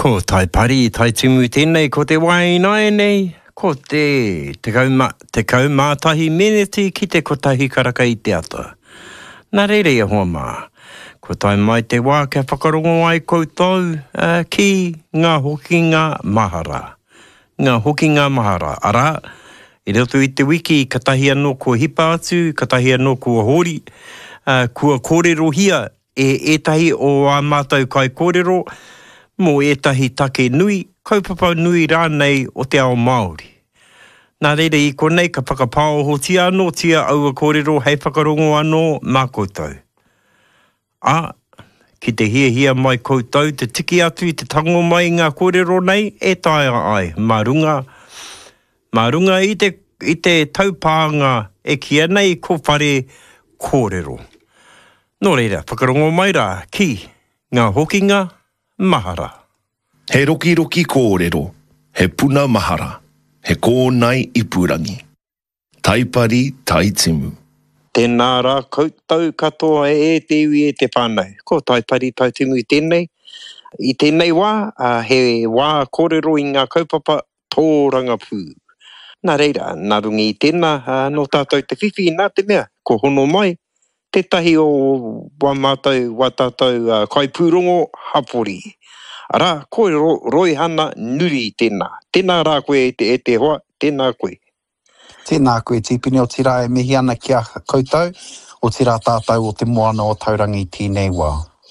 Ko tai pari, tai timu tēnei, ko te wainai nei, ko te kaumātahi meneti ki te kotahi karaka I te ata. Nā reire e hoa mā, ko tai mai te wā kia whakarongo ai koutou ki ngā hokinga mahara. Ngā hokinga mahara. Ara, I roto I te wiki, katahi anō kua hipa atu, katahi anō kua hori, kua kōrero hia etahi o a mātou kai kōrero, mō etahi take nui, kaupapa nui rānei o te ao Māori. Nā reira I konei ka whakapāo ho tia anō, tia aua kōrero, hei whakarongo anō, mā koutou. Ki te hia mai koutou, te tiki atu I te tango mai ngā kōrero nei, e taia ai, marunga. Marunga I te taupānga e kia nei ko whare kōrero. Nō reira, whakarongo mai rā, ki ngā hokinga mahara. He roki kōrero, he puna mahara, he kōnai ipurangi. Taipari, taitimu. Tēnā rā koutou katoa e te iwi e te whānau. Ko taipari, taitimu I tēnei. I tēnei wā, he wā kōrero I ngā kaupapa tōranga pū. Nā reira, nā rungi I tēnā, no tātou te whiwhi nā te mea, ko hono mai, tētahi o wā tātou kaipūrongo hapori. Arā, koe roi hana nuri tēnā. Tēnā rā koe e te hoa, tēnā koe. Tēnā koe, tīpini o tira e mihi ana kia koutou, o tira tātou o te moana o taurangi tēnei wā.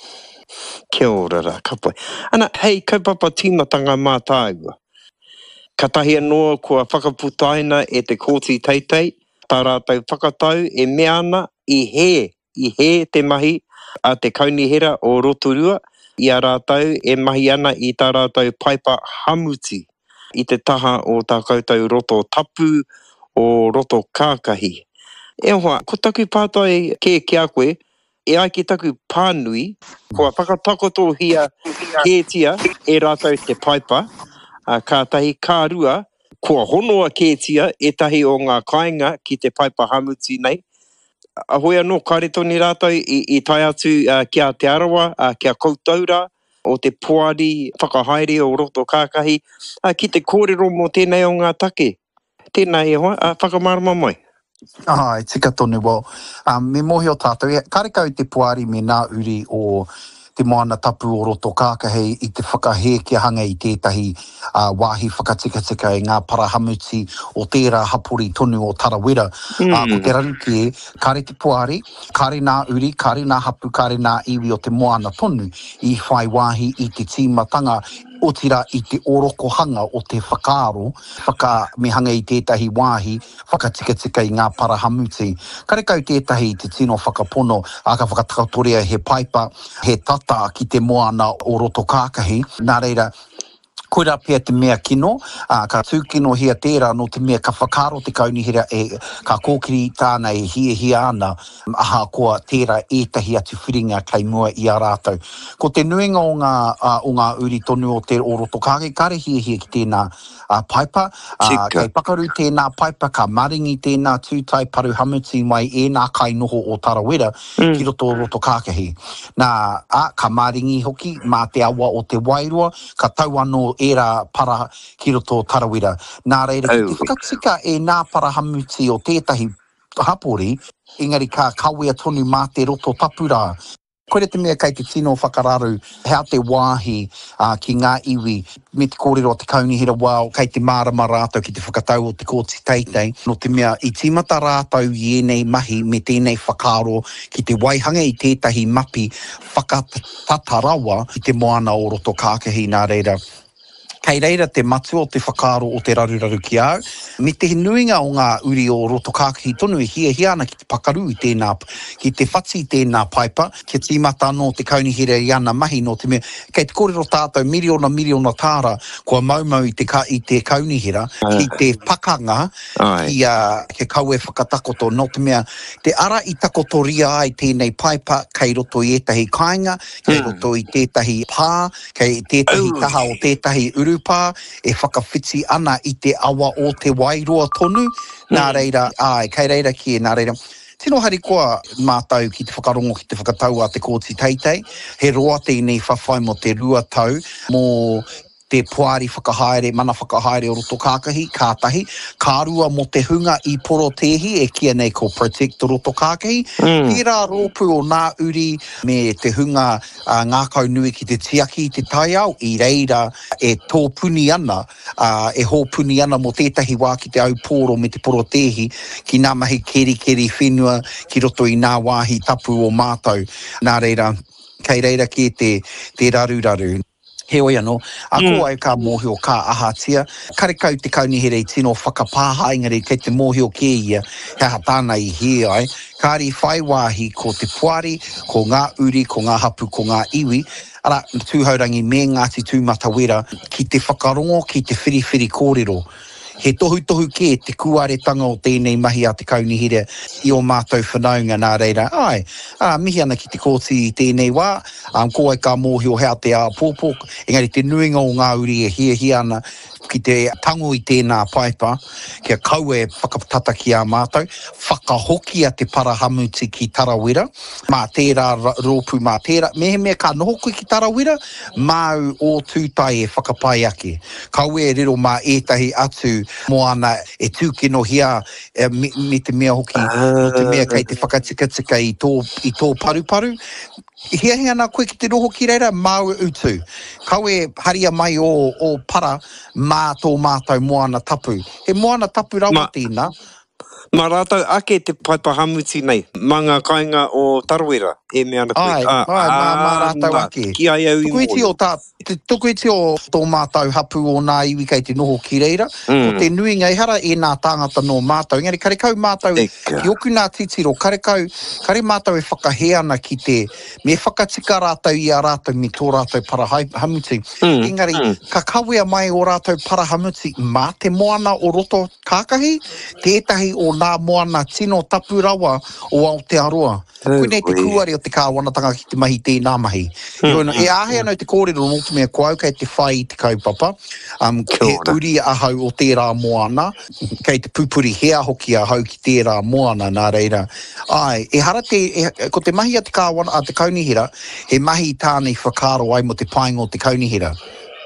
Kia ora rā, ka pai. Ana, hei, kaupapa tīmatanga mā tāua. Katahi anō kua whakaputaina e te kōti teitei, tā rātou whakatau e mea ana I he te mahi a te kaunihera o Rotorua, I a rātou e mahi ana I tā rātou paipa hamuti I te taha o tā koutou roto tapu o roto kākahi. E hoa, ko taku pātai kia koe, e ai ki taku pānui, kua whakatakoto hia kētia e rātou te paipa, kātahi kārua, kua honoa kētia e tahi o ngā kāinga ki te paipa hamuti nei. Ahoia no karetoni rātou I tai atu kia te arawa, kia koutou rā, o te poari whakahaere o roto kākahi, ki te kōrero mō tēnei o ngā take. Tēnei e hoa, whakamārama mai. E tika tonu wā. Me mohi o tātou, karekau I te puari me nā uri o te moana tapu o roto kākahi I te whakahe kia hanga I tētahi wāhi whakatika e ngā parahamuti o tērā hapori tonu o Tarawera. Ko te raruki kare te puari, kare nā uri, kare nā hapu, kare nā iwi o te moana tonu I whai wāhi I te tīmatanga o tira I te orokohanga o te whakaaro, whakamehanga I tētahi wāhi, whakatika I ngā parahamuti. Karekau tētahi I te tino whakapono, ka whakatatorea he paipa, he tata ki te moana o roto kākahi. Nā reira, koera pia te mea kino, ka tūkino hia tērā no te mea ka whakaro te kaunihira ka kōkiri tāna e hia ana, aha koa tērā etahi atu whiringa kai mua I a rātou. Ko te nuinga o ngā uri tonu o roto kāke, kare hia ki tēnā paipa, kei pakaru tēnā paipa, ka maringi tēnā tūtai paru hamuti mai nā kai noho o Tarawera ki roto kākahi. Nā, ka maringi hoki mā te awa o te wairua, ka tau anō era para ki roto Tarawera. Nā reira, ki te whakatika nā parahamuti o tētahi hapori, engari ka kawea tonu mā te roto tapura. Koere te mea kai te tino whakararu, hea te wāhi ki ngā iwi, me te kōrero o te kaunihira wao, kai te mārama rātou ki te whakatau o te kōti teitei, no te mea I tīmata rātou I enei mahi me tēnei whakaro ki te waihanga I tētahi mapi whakatatarawa ki te moana o roto kākahi nā reira. Kei reira te matu o te whakaro o te raruraru ki au. Me te nuinga o ngā uri o roto kākahi tonu e hia ana ki te pakaru I tēnā, ki te whati I tēnā paipa, ki tīmata no te kaunihira I ana mahi no te mea. Kei te kōrero tātou miriona tāra kua maumau I te kaunihira, ki te pakanga, ke kaue whakatakoto no te mea. Te ara I takotoria ai tēnei paipa, kei roto I etahi kāinga, kei roto I tētahi pā, kei tētahi taha o tētahi uru pā, e whakawhiti ana I te awa o te wairua tonu, nā reira, kei reira ki nā reira. Tino hari koa mātau ki te whakarongo ki te whakatau a te kōti teitei. He roa tēnei whawhai mo te rua tau mō te puari whakahaere, mana whakahaere o roto kākahi, kātahi. Kārua mo te hunga I poro tehi e kia nei ko protect roto kākahi. Tērā rōpu o nā uri me te hunga ngākau nui ki te tiaki te taiao I reira e tōpuni ana, e hōpuni ana mo tētahi wā ki te au pōro me te poro tehi ki nā mahi keri whenua ki roto I nā wāhi tapu o mātou. Nā reira, kei reira ki te raru. He oi anō, a koa e ka mōhio ka ahatia, karekau te kaunihere I tino whakapāha engari kei te mōhio ke ia, he hatana I he ai, kāri whai wāhi ko te puari, ko ngā uri, ko ngā hapu, ko ngā iwi, ara tūhaurangi me Ngāti Tūmatawera ki te whakarongo, ki te whiriwhiri kōrero. He tohu ke te kuaretanga o tēnei mahi a te kaunihere I o mātou whanaunga nā reira. Mihi ana ki te kōti I tēnei wā, koa e ka mōhio hea te pōpō, engari te nuinga o ngā uri e hia ana ki te tango I tēnā paipa, kia kau e whakapatata ki a mātou, whakahokia te parahamuti ki Tarawera, mā tērā rōpu mā tērā, mehe ka noho koe ki Tarawera, māu o tūtai e whakapai ake. Kau e riro mā ētahi atu moana e tūkino hia me te mea hoki, no te mea kei te whakatika I tō paru. Hia ana koe ki te roho ki reira, mau utu. Kau e haria mai o para mā tō mātou moana tapu. He moana tapu rawa tēnā. Mā rātou ake te paipahamuti nei, manga kainga o Tarawera, e mea ana koe. Mā rātou ake. Ki ai au I mōi. Tuku iti o tō mātou hapu o nā iwi kei te noho ki reira, ko te nuinga I hara e nā tāngata no mātou. Engari, karekau mātou, ki oku nā titiro, kare mātou e whakahea ana ki te, me whakatika rātou I a rātou me tō rātou parahamuti. Engari, ka kawea mai o rātou parahamuti, mā te moana o roto kākahi, tētahi o nā moana tino tapu rawa o Aotearoa. Koe nei te kuare o te kāwanatanga ki te mahi tēnā mahi. E ahe anau te kōrero no te mea koau kei te whai I te kaupapa. Ke uri ahau o tērā moana. Kei te pupuri hea hoki ahau ki tērā moana nā reira. Ko te mahi a te kāwana a te kaunihira, he mahi tānei whakaro ai mo te paingo o te kaunihira.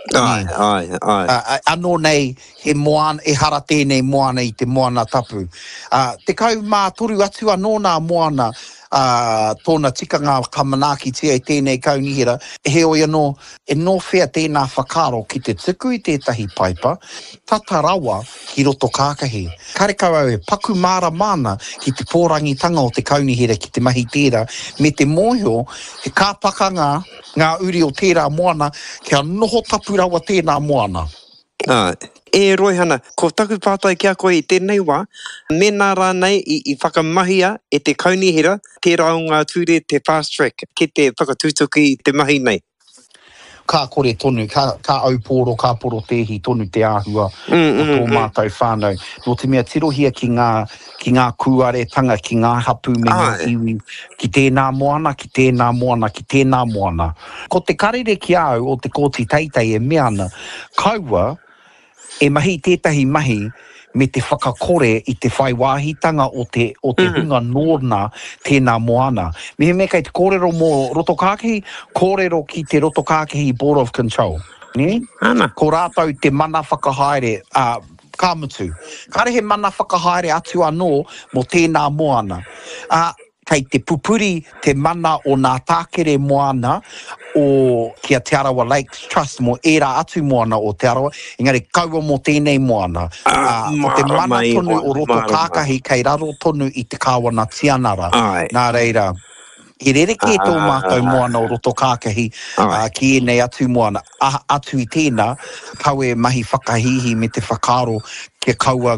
Anō nei, he moana, e hara tēnei moana I te moana tapu. Te kau mā toru atu anō nā moana, tōna tikanga kamanaki tia I tēnei kaunihira, he oi anō, e no whea tēnā whakaro ki te tuku I tētahi paipa, tatarawa ki roto kākahi. Karekau au e paku māra mana ki te pōrangitanga o te kaunihira ki te mahi tērā, me te mōhio, he kāpaka ngā uri o tērā moana, kia noho tapu rawa tēnā moana. E Roihana, ko taku pātai kia koe I tēnei wā, mena rānei I whakamahia e te kaunihira, tērā o ngā ture te fast track, ki te whakatūtuki I te mahi nei. Ka kore tonu, ka au pōro, ka poro tehi tonu te āhua o tō mātou whānau. No te mea tirohia ki ngā kuaretanga, ki ngā hapu me ngā iwi, ki tēnā moana, ki tēnā moana, ki tēnā moana. Ko te karere ki au o te kōti teitei e mea ana, kaua e mahi tētahi mahi me te whakakore I te whaiwāhitanga o te hunga nōna tēnā moana. Me kei te kōrero mō roto kākehi, kōrero ki te roto kākehi Board of Control. Ko rātou te mana whakahaere, kāmutu. Kare he mana whakahaere atu anō mo tēnā moana. Kei te pupuri te mana o nā tākere moana o kia Te Arawa Lakes Trust mo ērā atu moana o Te Arawa, engari kaua mo tēnei moana. Ko te mana tonu o roto kākahi kei raro tonu I te kāwana tianara. Nā reira, he rereke tō mātou moana o roto kākahi ki enei atu moana. Atu I tēnā, kau e mahi whakahihi me te whakaro ke kaua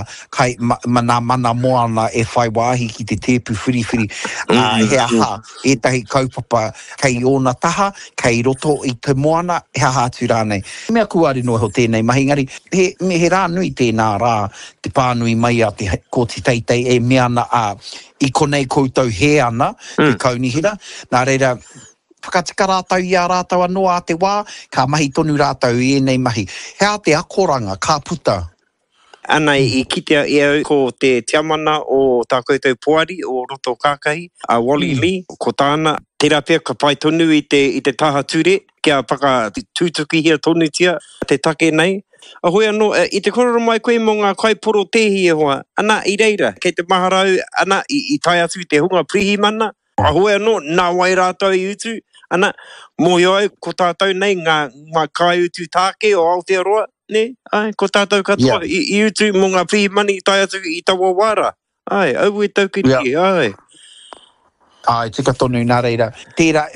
ngā mana moana e whai wāhi ki te tēpu whiriwhiri. He aha, ētahi kaupapa kei ona taha, kei roto I te moana, he aha atu rānei. Mea kuare noe ho tēnei mahi, ngari, he rā nui tēnā rā, te pānui mai a te kōti teitei e mea ana I konei koutou he ana, te kaunihira. Nā reira, whakatika rātou I a rātou anō a te wā, ka mahi tonu rātou I enei mahi. Hea te akoranga, ka puta. Ana I kitea e au ko te tiamana o tā koutou puari o roto kākahi, a Wally Lee, ko tāna tērā pia ka pai tonu I te taha ture, kia paka tūtuki hia tonu tia, te take nei. A hoi anō, I te kororo mai koe mō ngā kaiporo tehi e hoa, ana I reira, kei te maharau, ana I tai atu te hunga prihi mana, a hoi anō, nā wai rātou I utu, ana, mō ai ko tātou nei ngā kai utu tāke o Aotearoa, ne, ai, ko tātou katoa, I utu mō ngā prihi mani I tai atu I tawa wara, ai, au e tau kiri, ai. Ai, tika tonu nā reira. Tērā,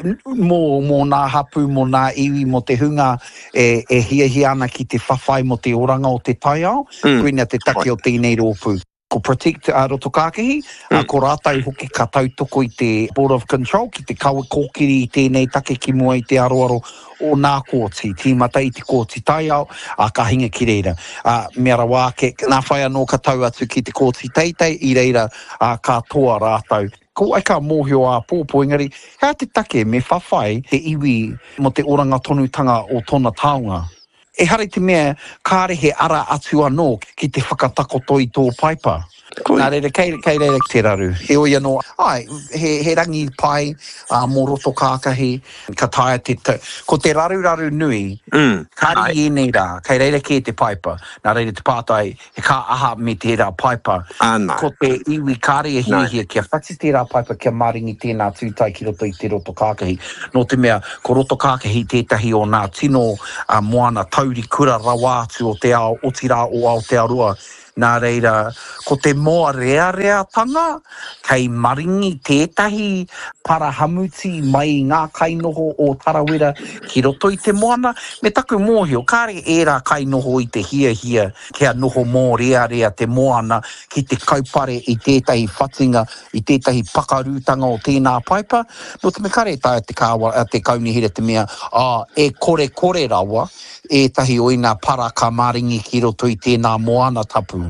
mō nā hapu, mō nā iwi, mō te hunga, e hia ana ki te whawhai mo te oranga o te taiao, kuina te take o tēnei rōpū. Ko Protect roto kākehi, ko rātou hoki ka tautoko I te Board of Control, ki te kaua kōkiri I tēnei take ki mua I te aroaro o nā kōti, tīmata I te kōti taiao, ka hinga ki reira. Mea rawa ke, nā whai anō ka tau atu ki te kōti teitei, I reira ka toa rātou. Ko ai ka mōhio a pōpō engari, hea te take me whawhai te iwi mo te oranga tonutanga o tōna taonga. E hare te mea, kārehe ara atu anō ki te whakatakoto I tō paipa. Nā reira, kei reira te raru. He oi anō, ai, he rangi pai mō roto kākahi, ka taia ko te raru nui, kāri ienei rā, kei reira ke te paipa. Nā reira te pātai, he kā aha me te rā paipa. Ko te iwi kāre e hia kia whati te rā paipa kia maringi tēnā tūtai ki roto I te roto kākahi. Nō te mea, ko roto kākahi tētahi o nā tino moana tauri kura rawa atu o te ao Otira o Aotearoa. Nā reira, ko te moa rea tanga, kei maringi tētahi parahamuti mai ngā kainoho o Tarawera ki roto I te moana, me taku mōhio, kāre ērā kainoho I te hia, kia noho mō rea te moana ki te kaupare I tētahi whatinga, I tētahi pakarūtanga o tēnā paipa, no te me kare tae te kaunihira te mea, e kore rawa, e tahi o ina para ka maringi ki roto I tēnā moana tapu.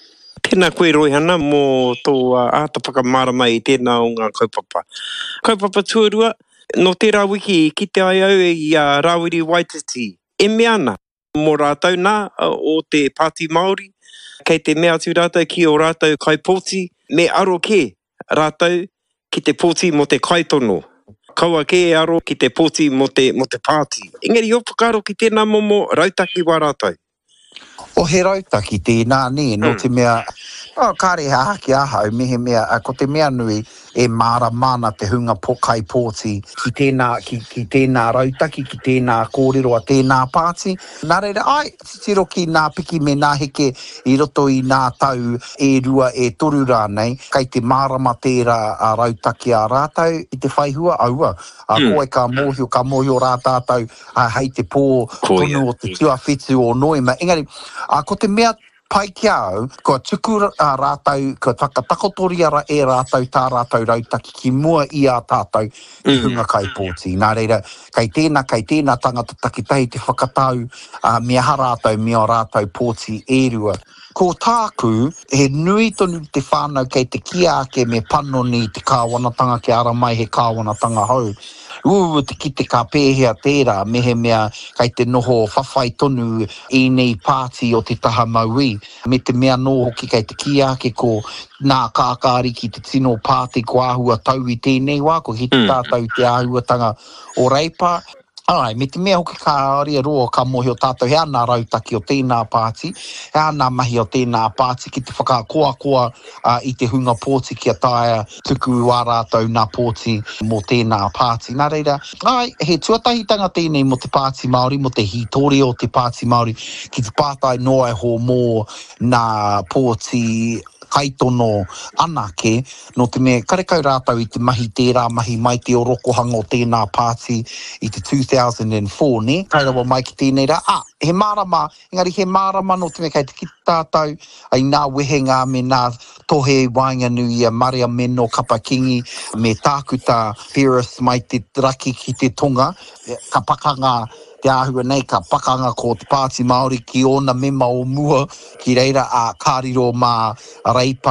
Tēnā koe roihana mō tō ātapaka marama I tēnā o ngā kaupapa. Kaupapa tuarua, no tērā wiki ki te ai au I Rawiri Waititi. E mea ana, mō rātou nā o te Pāti Māori, kei te mea atu rātou ki o rātou kaipōti, me aro ke rātou ki te pōti mo te kaitono. Kaua ke aro ki te pōti mo te pāti. Engari o whakaro ki tēnā momo rautaki wā rātou. O he rautaki tēnā ne, no te mea, kāre haki ahau, mehe mea, ko te mea nui e māra mana te hunga pokai pōti ki tēnā rautaki, ki tēnā kōrero a tēnā pāti. Nā reira, ai, tiro ki nā piki me nā heke I roto I nā tau e rua e toru rānei, kei te mārama tērā rautaki a rātau I te whaihua aua. Koe ka mōhio rā tātou hei te pō tonu o te tua whetu o Noema. Engari, ko te mea pai ki au, ko tuku rātau, ko whakatakotori ara e rātau tā rātau rautaki ki mua I a tātou I hunga kaipōti. Nā reira, kei tēnā tangata takitahi te whakatau mea harātau mea rātau pōti e rua. Ko tāku, he nui tonu te whānau kei te kiake me panoni te kāwanatanga ki ara mai he kāwanatanga hau. Te kite ka pēhea tērā, mehe mea kei te noho whawhai tonu I nei pāti o te taha maui. Me te mea noho ki kei te kiake ko nā kākāri ki te tino pāti ko āhua tau I tēnei wā, ko hi te tātou te āhuatanga o reipa. Ai, me te mea hoki ka aria roa ka mohi o tātou, hea nā rautaki o tēnā pāti, hea nā mahi o tēnā pāti ki te whakakoa I te hunga pōti kia taia tuku wā rātou nā pōti mō tēnā pāti. Nā reira, ai, he tuatahitanga tēnei mo te pāti Māori, mo te hitori o te pāti Māori, ki te pātai noa e ho mō nā pōti kaitono anake, no te mea karekau rātau I te mahi tērā mahi mai te orokohanga o tēnā pāti I te 2004, ne? Kairawa mai ki tēnei rā. He mārama, engari he mārama no te mea kei te ki tātou, ai nā wehenga me nā tohe wainganui a Maria Meno Kapakingi, me tākuta Ferris mai te raki ki te tonga, ka pakanga te āhua nei ka pakanga ko te Pāti Māori ki ona mema o mua ki reira a kāriro mā reipa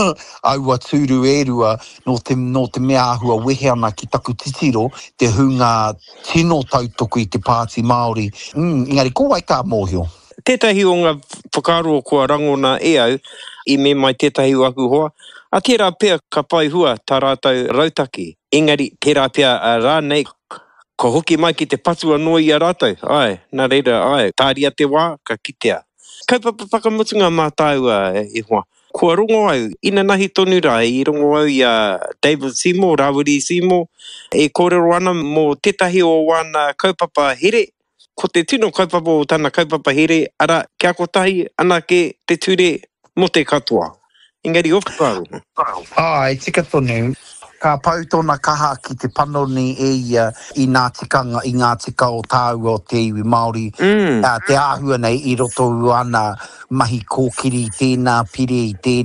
aua tūru e rua no te mea āhua wehe ana ki taku titiro te hunga tino tautoku I te Pāti Māori. Engari, ko wai ka mōhio? tētahi o ngā whakaaro kua rangona e au, I me mai tētahi o aku hoa, a tērā pēr ka pai hua tā rātou rautaki. Engari, tērā pēr rānei, ko hoki mai ki te patua noi I a rātou. Ai, nā reira, ai, tāria te wā, ka kitea. Kaupapa whakamutunga mā tāua e hoa. Kua rongo au, ina nahi tonu rā, I rongo au I a David Seymour, Rawiri Seymour, e kōrero ana mō tētahi o wana kaupapa here, ko te tino kaupapa o tāna kaupapa here, ara kia kotahi ana ke te ture mo te katoa. Engari o whakaaro. Ai, tika tonu. Ka pau tōna kaha ki te panoni e ia I ngā tikanga, I ngā tika o tāu o te iwi Māori. Te āhua nei I roto ana mahi kōkiri I tēnā pire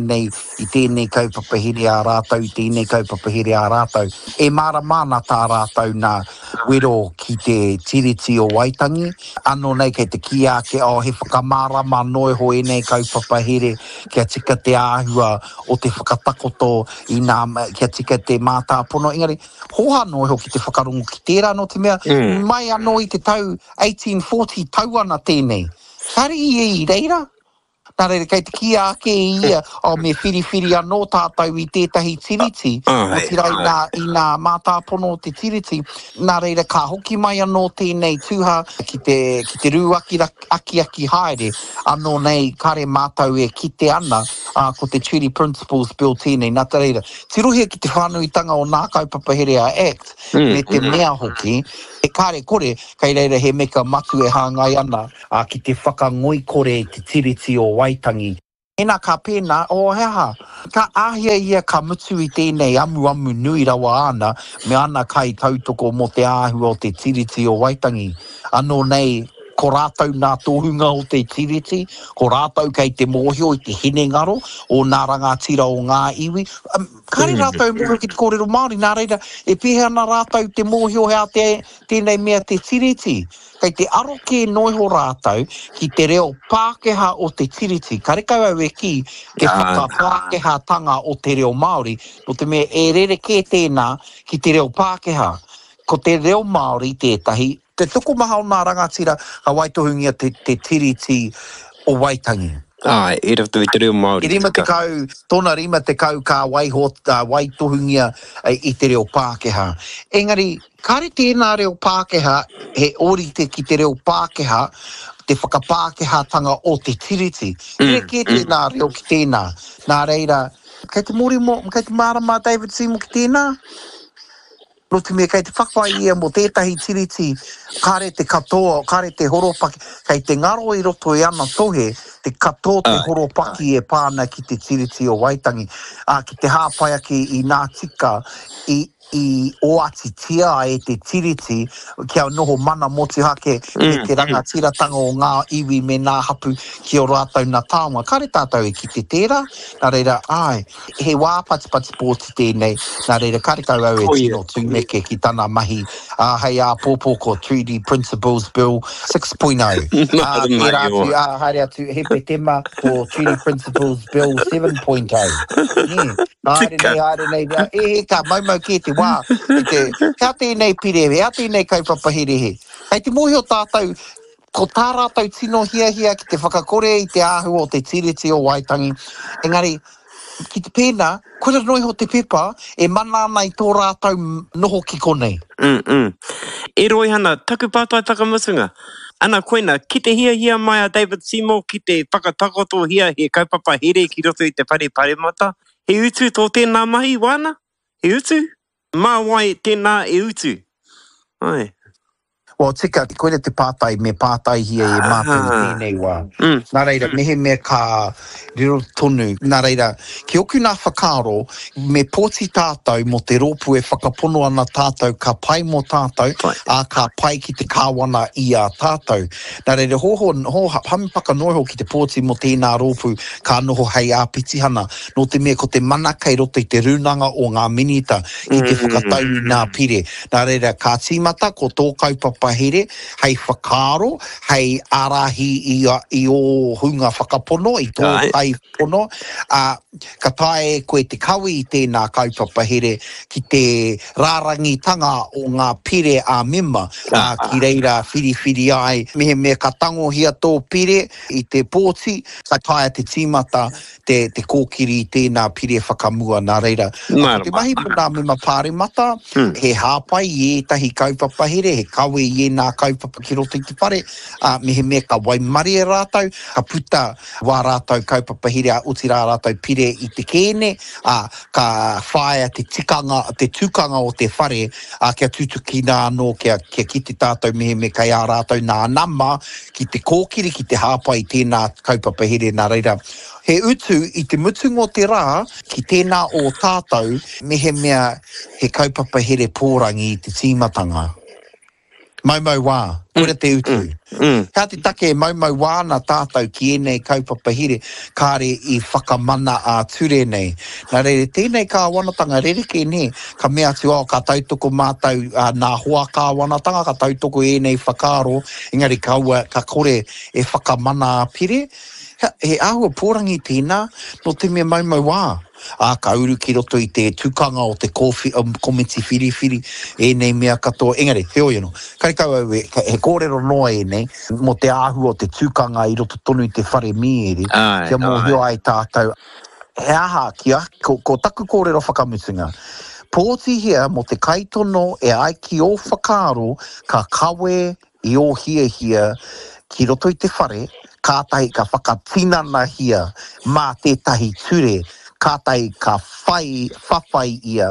I tēnei kaupapa here a rātou, I tēnei kaupapa here a rātou. E māramana tā rātou nā wero ki te tiriti o Waitangi. Ano nei kei te kia ke o he whakamārama noi ho e nei kaupapa here kia tika te āhua o te whakatakoto I nā kia tika te mātāpono. Engari, hoha noi ho ki te whakarongo ki tērā no te mea. Mai anō I te tau 1840 tauana tēnei. Kari I reira. Nā reira, kei te kia ake I ia o me whiriwhiri anō tātou I tētahi tiriti. O tira I nā mātāpono o te tiriti. Nā reira, ka hoki mai anō tēnei tūha ki te rūaki aki haere. Anō nei, kare mātou e kite ana ko te Treaty Principles Bill tēnei. Nā reira, tirohia ki te whānuitanga o nā kaupapa Herea Act. Me te mea hoki. E kare kore, kei reira he meka matu e hāngai ana ki te whakangoi kore te tiriti o Waitangi. Ena ka pēnā, o heha, ka ahia ia ka mutu I tēnei amu nui rawa ana, me ana kai tautoko mo te āhua o te tiriti o Waitangi. Anō nei, ko rātou nā tohunga o te tiriti, ko rātou kei te mōhio I te hene ngaro, o nā rangatira o ngā iwi. Kare rātou mōhio ki te kōrero Māori, nā reira, e pēhea nā rātou te mōhio hea tēnei mea te tiriti. Kei te aroke noiho rātou ki te reo Pākehā o te tiriti. Ka rekau au e ki te whakapākehā tanga o te reo Māori, no te mea e rereke tēnā ki te reo Pākehā. Ko te reo Māori tētahi, te tuku maha o nā rangatira ka waitohungia te tiriti o Waitangi. Ai, e rafta te reo Māori. Tōna rima te kau ka waitohungia I te reo Pākehā. Engari, kare tēnā reo Pākehā, he orite ki te reo Pākehā, te whakapākehā tanga o te tiriti. Ke tēnā reo ki tēnā. Nā reira, kei te mārama David Seymour ki tēnā? No te mea, kei te whakawai ia mo tētahi tiriti, kare te katoa, kare te horopaki, kei te ngaro I roto ana tohe, te katoa te horopaki e pāna ki te tiriti o Waitangi. Ki te hāpaiaki I nā tika, I oatitia e te tiriti, kia noho mana moti hake te rangatiratanga o ngā iwi me nā hapu ki o rātou nā tāma. Kare tātou e ki te tērā, nā reira, ai, he wā pati pōti tēnei, nā reira, kare kau au e tino tūmeke ki tāna mahi, hei a pōpōko Treaty Principles Bill 6.0. Haere atu, he petema ko Treaty Principles Bill 7.0. Haere nei, e ka maumau ke te wā, hea tēnei pire, hea tēnei kaupapa herehe. Hei te mohi o tātou, ko tā rātou tino hia ki te whakakore I te āhua o te tiriti o Waitangi. Engari, ki te pēnā, kura noi ho te pepa, e mana nei tō rātou noho ki konei. E roi hana, taku pātai takamutunga. Ana koina, ki te hia mai a David Seymour, ki te whakatakoto hia he kaupapa here ki roto I te paremata. He utu tō tēnā mahi wana? He utu? Mā wai tēnā e utu. Ai. Well, tika, koere te pātai, me pātai hia e mātou tēnei wā. Nā reira, mehe me ka riro tonu. Nā reira, ki oku nā whakaro, me pōti tātou mo te rōpu e whakapono ana tātou, ka pai mo tātou, ka pai ki te kāwana I a tātou. Nā reira, hamipaka noiho ki te pōti mo tēnā rōpu, ka noho hei a pitihana, no te mea ko te mana kei roto I te runanga o ngā minita, ki te whakatauni nā pire. Nā reira, ka tīmata ko tō kaupapa kaupapa here, hei whakaro, hei arahi i o hunga whakapono, i tō kai pono. Ka tae koe te kawi i tēnā kaupapa here ki te rārangitanga o ngā pire a mima, ki reira whiri ai. Me ka tangohia tō pire i te pōti, ka tae te tīmata, te kōkiri i tēnā pire whakamua nā reira. Te mahi puna mima pāremata, he hāpai i ētahi kaupapa here, he kawe i nā kaupapa ki roto i te whare, me ka waimari e rātau, ka puta wā rātau kaupapa here a uti rā rātau pire i te kēne, ka whaia te tūkanga o te whare, kia tutuki nā anō, kia ki te tātou me kai a rātau nā nama, ki te kōkiri, ki te hāpai i tēnā kaupapa here nā reira. He utu i te mutungo te rā, ki tēnā o tātou, mea he kaupapa here pōrangi i te tīmatanga. Maumau wā, kore te utu. Ka te take maumau wā na tātou ki enei kaupapa here, kāre i whakamana a ture nei. Nā reire, tēnei ka wanatanga rereke ne, ka mea tu au ka tautoko mātou nā hoa ka wanatanga, ka tautoko enei whakaro, engari ka kore e whakamana a pire. He ahua pōrangi tēnā, no te mea maumau wā. Ka uru ki roto i te tukanga o te komiti whiri, enei mea katoa. Engari, he oi anō. Karikau au he kōrero noa enei, mo te āhua o te tukanga i roto tonu i te whare mieri, kia mōhio ai tātou. He aha kia, ko taku kōrero whakamutunga. Pōti hea mo te kaitono e ai ki o whakaro, ka kawe i o hia ki roto i te whare, kātai ka whakatinana hia mā tētahi ture, kātai ka whawhai ia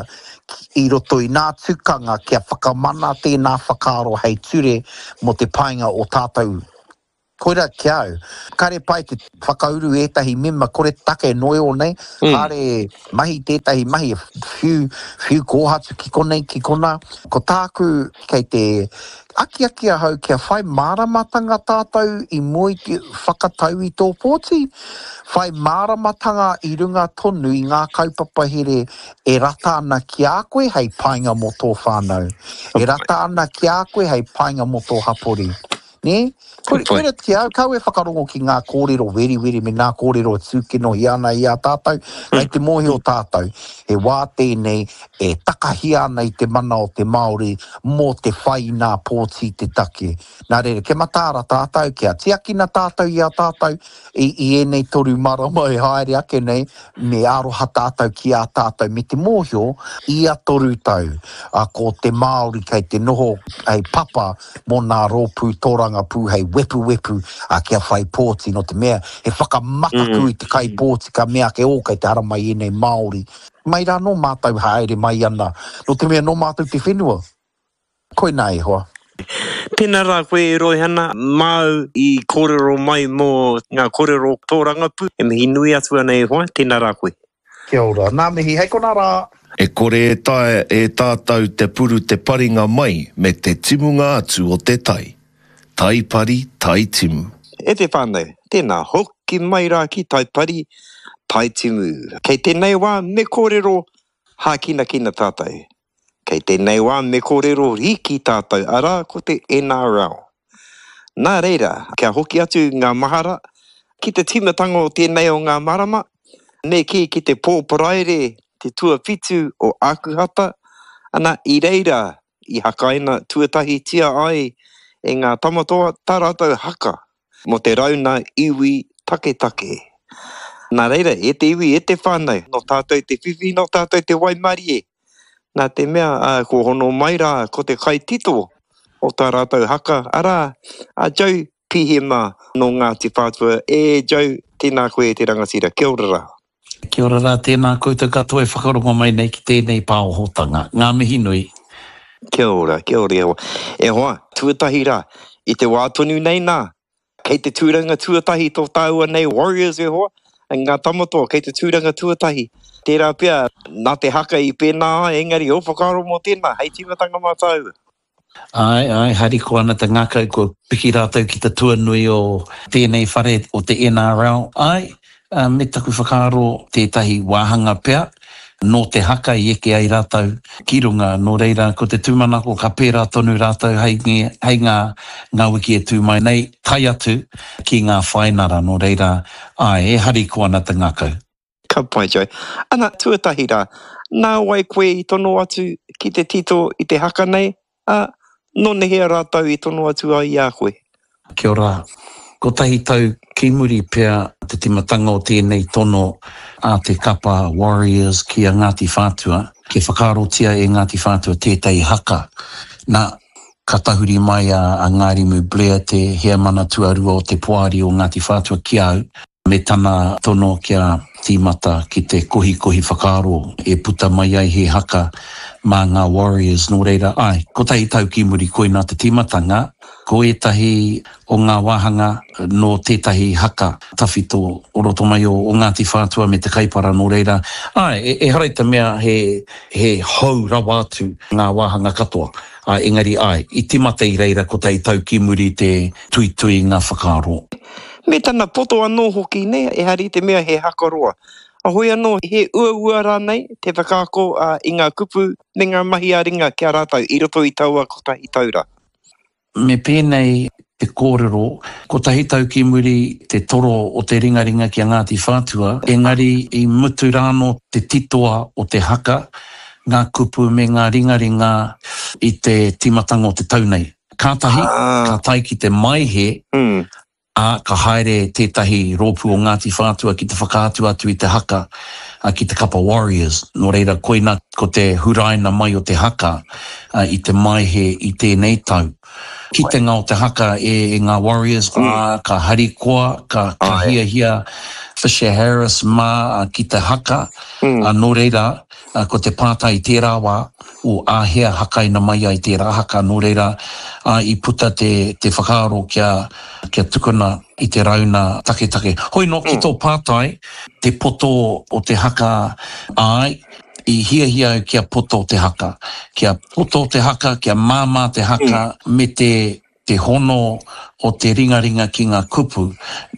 i roto i nā tukanga kia whakamana tēnā whakaro hei ture mo te painga o tātou. Koira ki au. Kare pai te whakauru ētahi mema, kore take noe o nei, kare mahi tētahi mahi, whiu kōhatu ki konei ki kona. Ko tāku kei te aki hau kia whai māramatanga tātou i moi te whakatau i tō pōti. Whai māramatanga i runga tonu i ngā kaupapa here e rata ana ki a koe hei painga mo tō whānau. E rata ana ki a koe hei painga mo tō hapori. Ne? Koira te au, kau e whakarongo ki ngā kōrero weri me ngā kōrero tūkino hi ana i a tātou, nei te mohi o tātou, he wā tēnei e takahi ana i te mana o te Māori mō te whai nā pōti te take. Nā reira, ke matāra tātou, kia tiakina tātou i a tātou, i enei toru marama e haere ake nei, me aroha tātou ki a tātou, me te mōhio i a toru tau, ko te Māori kei te noho hei papa mō nā rōpū tōranga pū hei wepu kia whai pōti no te mea he whakamataku i te kai pōti ka mea ke o kei te haramai enei Māori. Mai rā no mātou haere mai ana. No te mea no mātou te whenua. Koe nā e hoa. Tēnā rā koe e roi hana, mau i kōrero mai mō ngā kōrero tōranga pū. E mihi nui atu ana e hoa, tēnā rā koe. Kia ora, nā mihi, hei kona rā. E kore e tae e tātou te puru te paringa mai me te timunga atu o te tai. Taipari, tai timu. E te whānau, tēnā hoki mai rā ki taipari, tai timu. Kei tēnei wā me kōrero hākina tātou. Kei tēnei wā me kōrero riki tātou arā ko te NRL. Nā reira, kia hoki atu ngā mahara, ki te timatanga o tēnei o ngā marama, ne ki te pōparaere, te tuawhitu o Akuhata, ana i reira i hakaina tuatahi tia ai e ngā tamatoa taratau haka mo te rauna iwi take. Nā reira, e te iwi, e te whānau, no tātou te whiwhi, no tātou te waimarie. Nā te mea, ko hono mai rā, ko te kai tito o tā rātou haka. Arā, Jau pihema no ngā te whātua, Jau, tēnā koe te rangatira, kia ora rā. Kia ora rā, tēnā koutou katoa e whakarongo mai nei ki tēnei pāohotanga. Ngā mihi nui. Kia ora. E hoa, tuatahi rā, i te wātonu nei nā, kei te tūranga tuatahi tō tāua nei Warriors e hoa, ngā tamatoa, kei te tūranga tuatahi. Tērā pia, nā te haka i pēnā, engari o whakaro mō tēnā, hei timatanga mātāua. Ai, hariko ana te ngākau ko piki rātou ki te tuanui o tēnei whare o te NRL. Ai, me taku whakaro tētahi wāhanga pia, no te haka I eke ai rātou ki runga, no reira ko te tūmanako ka pērā tonu rātou hei ngā wiki e tū mai nei tai atu ki ngā whainara, no reira e hari ko ana te ngakau. Ka pai Joe. Ana, tuatahi rā, nā wai koe I tono atu ki te tito I te haka nei, no nehea rātou I tono atu ai a koe. Kia ora. Ko tahi tau ki muri pia te timatanga o tēnei tono a te kapa Warriors ki a Ngāti Whātua, ke whakarotia e Ngāti Whātua tētai haka. Nā, ka tahuri mai a Ngārimu Blair te hea mana tuarua o te poari o Ngāti Whātua ki au, me tana tono kia tīmata ki te kohi whakaro e puta mai ai he haka mā ngā Warriors no reira. Ko tahi tau ki muri koina te tīmatanga, ko etahi o ngā wāhanga no tētahi haka tawhito o roto mai o Ngāti Whātua me te kaipara no reira. E hareita mea he hau rawa atu ngā wāhanga katoa. Engari I timata I reira ko tahi tau ki muri te tui ngā whakaro. Me tana poto anō hoki ne, e hari te mea he hakaroa. Ahoi anō, he ua rānei, te whakaako I ngā kupu, ne ngā mahi a ringa kia rātau, I roto I taua ko tahi taura. Me pēnei te kōrero, ko tahi tau ki muri te toro o te ringaringa ki a Ngāti Whātua, engari I mutu rāno te titoa o te haka, ngā kupu me ngā ringaringa I te timatanga o te taunei. Kātahi, ka tai ki te maihe, ka haere tētahi rōpu o Ngāti Whātua ki te whakaatu atu I te haka, ki te kapa Warriors. No reira, koina ko te huraina mai o te haka I te maihe I tēnei tau. Ki te ngā o te haka e ngā Warriors, ka harikoa, ka hia Fisher Harris ki te haka, no reira, ko te pātai I tērā wā, o āhea hakaina mai ai tērā haka, no reira, I puta te whakaaro kia tukuna I te rauna take. Hoi no, ki tō pātai, te poto o te haka ai, I hia kia poto o te haka. Kia poto o te haka, kia māmā te haka, me te hono o te ringaringa ki ngā kupu.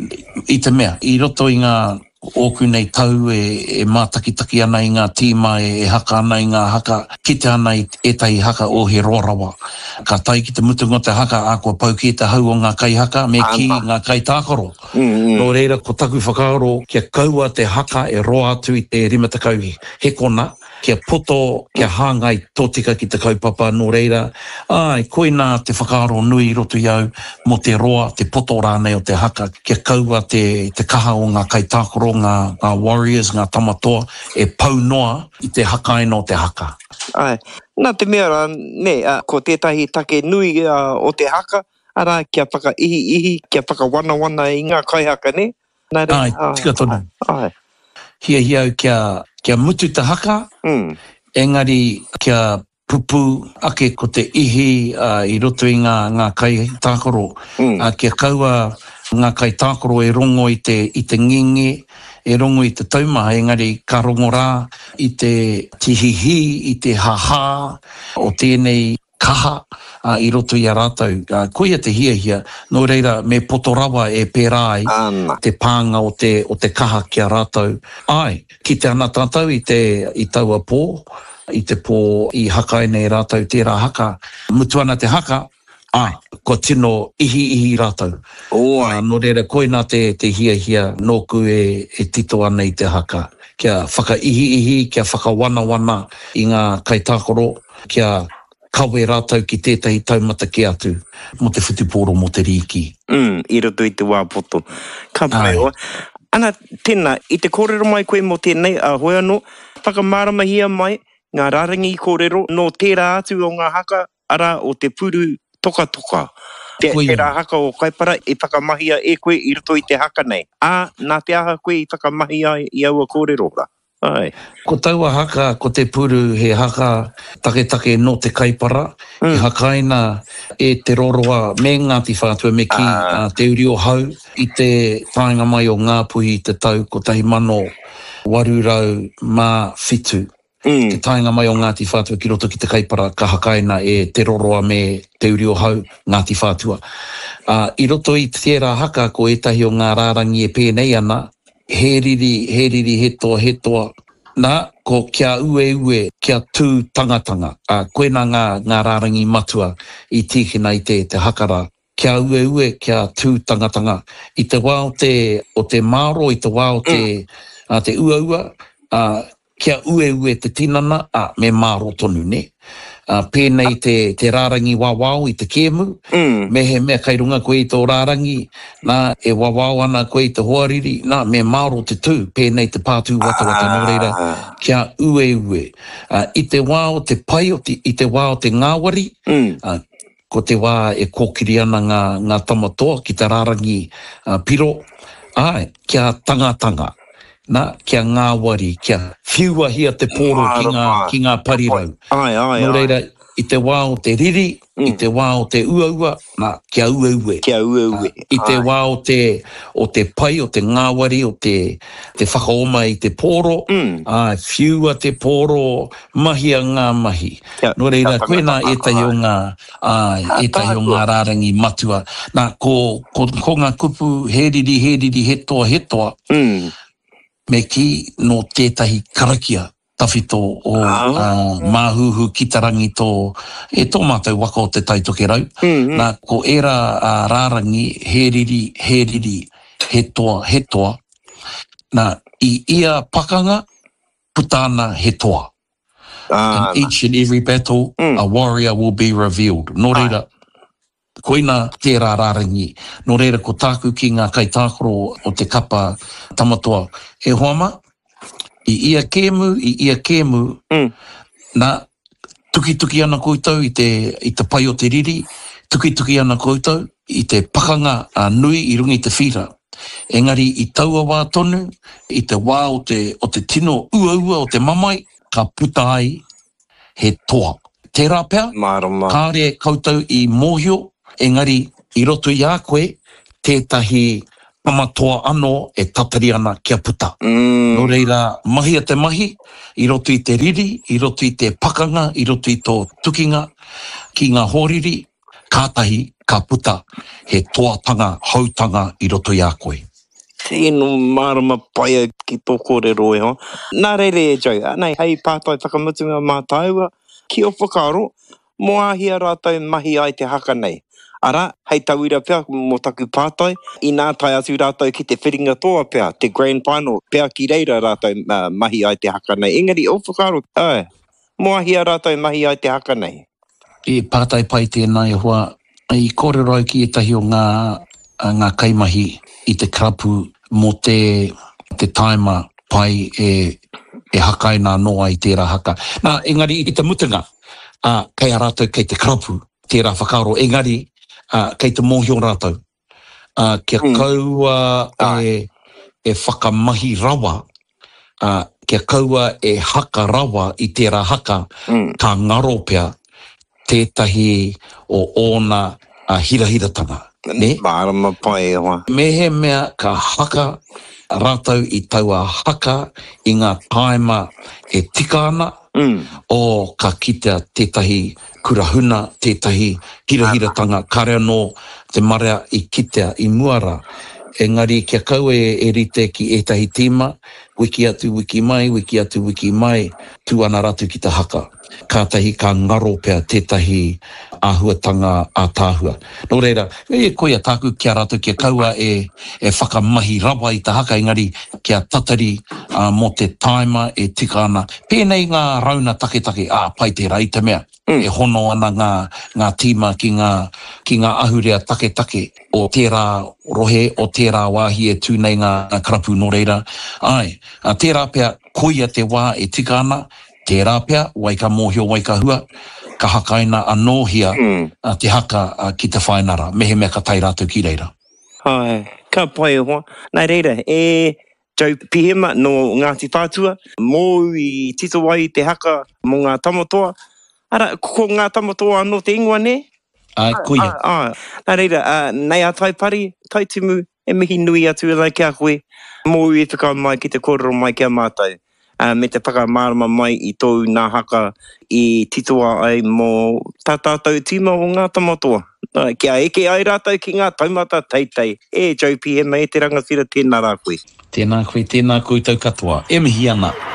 I te mea, I roto I ngā ōku nei tau e mātakitaki ana I ngā tīma e haka ana I ngā haka, kite ana I etai haka o he roarawa. Ka tai ki te mutunga o te haka, a kua pau ki te hau o ngā kai haka, me ki ngā kai tākaro. No reira, ko taku whakaaro, kia kaua te haka e roa atu I te rimatakau he kona, kia poto, kia hāngai tōtika ki te kaupapa, no reira. Koina te whakaaro nui roto iau, mo te roa, te poto rānei o te haka, kia kaua te kaha o ngā kai tākaro, ngā Warriors, ngā tamatoa, e pau noa I te hakaina o te haka. Nā te mea rā, ne, ko tētahi take nui o te haka, ara kia whakaihi, kia whakawana I ngā kai haka, ne? Tika tonu. Hia au kia mutu te haka, engari kia pupu ake ko te ihi I roto I ngā kai tākaro, kia kaua ngā kai tākaro e rongo I te ngingi, e rongo I te taumaha, engari ka rongo rā I te tihihi, I te haha, o tēnei kaha I roto I a rātou. Koia te hia, no reira me potorawa e pērai te pānga o te kaha ki a rātou. Ki te ana tātou I taua pō, I te pō I hakaina e rātou tērā haka. Mutu ana te haka, ko tino ihi rātou. No reira koina te hia, nōku e tito ana I te haka. Kia whakaihi, kia whakawana I ngā kai tākoro, kia kawe rātou ki tētahi taumata ki atu, mo te whutupōro, mo te riki. I roto I te wāpoto. Ka pai o. Ana, tēnā, I te kōrero mai koe mo tēnei, hoi anō, whakamāramahia mai, ngā rārangi kōrero, no tērā atu o ngā haka, ara o te puru toka. Tērā haka o kaipara, e whakamahia e koe I roto I te haka nei. Nā te aha koe I whakamahia I aua kōrero ra. Ko taua haka, ko te puru he haka take no te kaipara, he hakaina e te roroa me Ngāti Whātua me ki te uri o hau I te tainga mai o Ngāpuhi I te tau ko tahi mano warurau mā whitu. Te tainga mai o Ngāti Whātua ki roto ki te kaipara ka hakaina e te roroa me te uri o hau Ngāti Whātua. I roto I tērā haka ko etahi o ngā rārangi e pēnei ana, he riri he toa, Nā, ko kia ue, kia tū tangatanga. Koena ngā rārangi matua I tīkina I te hakara. Kia ue, kia tū tangatanga. I te wā o te māro, I te wā o te ua, kia ue te tinana, me māro tonu, ne? Pēnei te rārangi wawao I te kēmu, me mea kai runga koe I tō rārangi, nā e wawao ana koe I te hoariri, nā me māro te tū, pēnei te pātū watawata nō reira, kia ue. I te wā o te pai, I te wā o te ngāwari, ko te wā e kōkiri ana ngā tamatoa ki te rārangi piro, kia tangatanga. Nā, kia ngāwari, kia whiua hia te pōro ki ngā parirau. Nō reira, I te wā o te riri, I te wā o te ua, nā, kia ue. I te wā o te pai, o te ngāwari, o te whakaoma I te pōro, whiua te pōro, mahia ngā mahi. Nō reira, koe nā etahi o ngā rārangi matua. Nā, ko ngā kupu he riri, he toa, me ki no tētahi karakia tawhito o māhuhu kitarangi tō mātou waka o te taitoke rau. Nā, ko era rārangi he riri, he toa. Nā, I ia pakanga, putana he toa. In each and every battle, a warrior will be revealed. Nō reira, koina tērā rārangi. Nō reira, ko tāku ki ngā kaitākoro o te kapa tamatoa. E hoama, I ia kēmu, nā, tuki ana koutou I te pai o te riri, tuki ana koutou I te pakanga nui I rungi te whira. Engari I taua wā tonu, I te wā o te tino ua o te mamai, ka puta ai he toa. Tērā pea, kāre koutou I mōhio, engari I roto I a koe, tētahi pamatoa anō e tatari ana kia puta. Nō reira, mahi a te mahi, I roto I te riri, I roto I te pakanga, I roto I tō tukinga, ki ngā hōriri, kātahi, ka puta, he toatanga, hautanga I roto I a koe. Tēnō marama paia ki tō kōrero e ho. Nā reire e jau, nei hei pātai whakamutunga mātaua, ki o whakaro, mo ahia rātou mahi ai te haka nei. Ara, hei tauira pia mo taku pātai, I nā tai atu rātou ki te whiringa toa pia, te grand final, pia ki reira rātou mahi ai te haka nei. Engari, o whakaro, mo ahia rātou mahi ai te haka nei. E pātai pai tēnā e hoa, I kōrero ai ki etahi o ngā kaimahi I te karapu mo te taima pai e hakaina noa I tērā haka. Nā, engari, I te mutunga, kei a rātou kei te karapu, tērā whakaro, engari, kei te mōhio rātou. Kia kaua e whakamahi rawa, kia kaua e haka rawa I tērā haka, ka ngaro pia tētahi o ōna hirahiratanga. Ne? Marama pai e hoa. Me he mea ka haka rātou I taua haka I ngā taima e tika ana, o ka kitea tētahi kurahuna, tētahi hirahiratanga, kare anō te marea I kitea I muara. Engari kia kau e rite ki etahi tīma, wiki atu, wiki mai, tū ana ratu ki te haka. Kātahi ka ngaro pia tētahi āhuatanga ātāhua. Nō reira, e koe a tāku kia ratu kia kaua e whakamahi rawa I te haka, engari kia tatari mo te taima e tika ana. Pēnei ngā rauna take, pai tērā I te mea. E hono ana ngā tīma ki ngā ahurea take o tērā rohe, o tērā wāhi e tūnei ngā karapu nō reira. Ai, tērā pia koia te wā e tika ana, tērā pia, waika mōhio, waika hua, ka hakaina anōhia te haka ki te whainara, mehe mea ka tai rātou ki reira. Ai, ka pai e hoa. Nā reira, jau pihema no Ngāti Whātua, mō I tito wai te haka mo ngā tamatoa. Ara, ko ngā tamatoa anō te ingoa, ne? Ai, koia. Nā reira, nei a tai pari, tai timu, e mihi nui atu lai kia koe, mō I whakau mai ki te kōrero mai kia mātou. Me te whakamārama mai I tōu nā haka I titoa ai mō tātātou tīma o ngā tamatoa. Kia eke ai rātou ki ngā taumata teitei. Jau pihema e te rangawhira, tēnā rā koe. Tēnā koe, tēnā koutou katoa. E mihi ana.